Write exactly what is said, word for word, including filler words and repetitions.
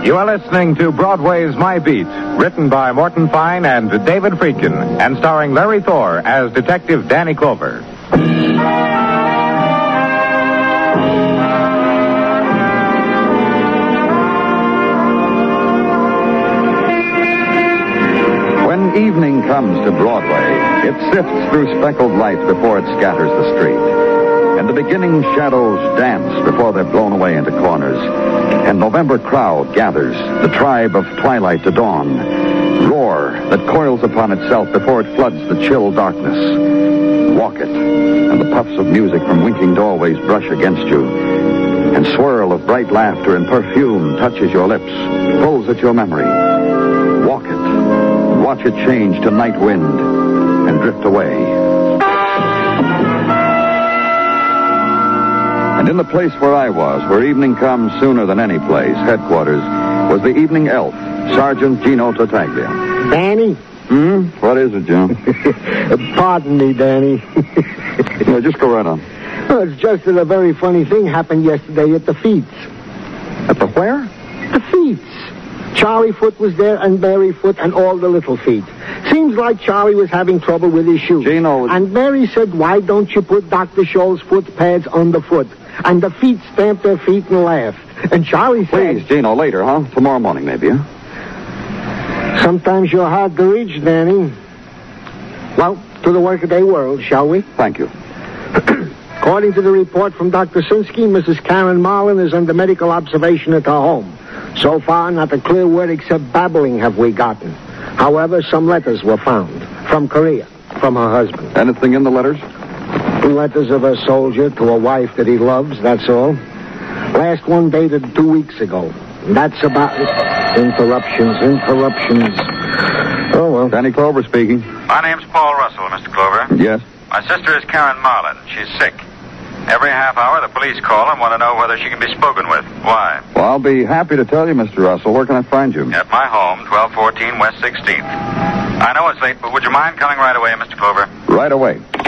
You are listening to Broadway's My Beat, written by Morton Fine and David Friedkin, and starring Larry Thor as Detective Danny Clover. When evening comes to Broadway, it sifts through speckled light before it scatters the street. And the beginning shadows dance before they're blown away into corners. And November crowd gathers, the tribe of twilight to dawn. Roar that coils upon itself before it floods the chill darkness. Walk it, and the puffs of music from winking doorways brush against you. And swirl of bright laughter and perfume touches your lips, pulls at your memory. Walk it, watch it change to night wind and drift away. And in the place where I was, where evening comes sooner than any place, headquarters, was the evening elf, Sergeant Gino Tartaglia. Danny? Hmm? What is it, Joe? Pardon me, Danny. No, just go right on. Well, it's just that a very funny thing happened yesterday at the Feats. At the where? The Feats. Charlie Foot was there, and Mary Foot, and all the little feet. Seems like Charlie was having trouble with his shoes. Gino... And Mary said, why don't you put Doctor Scholl's foot pads on the foot? And the feet stamped their feet and laughed. And Charlie said... Please, Gino, later, huh? Tomorrow morning, maybe, huh? Sometimes you're hard to reach, Danny. Well, to the workaday world, shall we? Thank you. According to the report from Doctor Sinsky, Missus Karen Marlin is under medical observation at her home. So far, not a clear word except babbling have we gotten. However, some letters were found. From Korea. From her husband. Anything in the letters? Letters of a soldier to a wife that he loves, that's all. Last one dated two weeks ago. That's about it. Interruptions, interruptions. Oh, well. Danny Clover speaking. My name's Paul Russell, Mister Clover. Yes? My sister is Karen Marlin. She's sick. Every half hour, the police call and want to know whether she can be spoken with. Why? Well, I'll be happy to tell you, Mister Russell. Where can I find you? At my home, twelve fourteen West sixteenth. I know it's late, but would you mind coming right away, Mister Clover? Right away.